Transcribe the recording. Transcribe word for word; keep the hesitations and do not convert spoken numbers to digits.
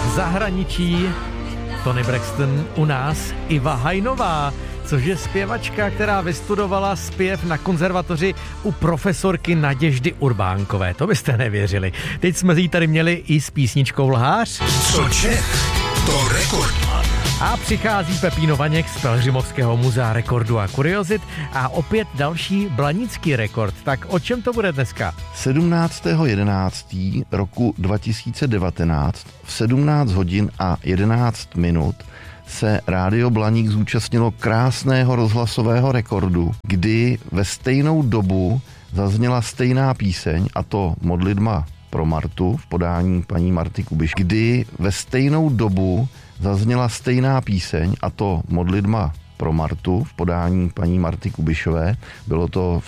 V zahraničí Toni Braxton, u nás Iva Hajnová, což je zpěvačka, která vystudovala zpěv na konzervatoři u profesorky Naděždy Urbánkové. To byste nevěřili. Teď jsme jí tady měli i s písničkou Lhář. Co Čech, to Rekordman. A přichází Pepíno Vaněk z Pelhřimovského muzea rekordu a kuriozit a opět další blanický rekord. Tak o čem to bude dneska? sedmnáctého jedenáctého roku dva tisíce devatenáct v sedmnáct hodin a jedenáct minut se Rádio Blaník zúčastnilo krásného rozhlasového rekordu, kdy ve stejnou dobu zazněla stejná píseň, a to Modlitba pro Martu v podání paní Marty Kubiš, kdy ve stejnou dobu zazněla stejná píseň, a to Modlitba pro Martu v podání paní Marty Kubišové. Bylo to v